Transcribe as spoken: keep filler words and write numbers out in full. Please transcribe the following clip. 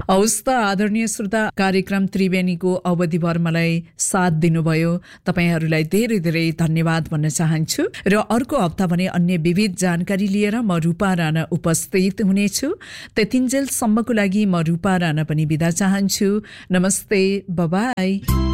हौस् त आदरणीय श्रोता, कार्यक्रम त्रिवेणीको अवधिभर मलाई साथ दिनुभयो। तपाईहरूलाई धेरै धेरै धन्यवाद भन्न चाहन्छु र अर्को हप्ता भने अन्य विविध जानकारी लिएर म रूपा राणा उपस्थित हुनेछु। त्यतिन्जेलसम्मको लागि म रूपा राणा पनि बिदा चाहन्छु। नमस्ते, बाइ बाइ।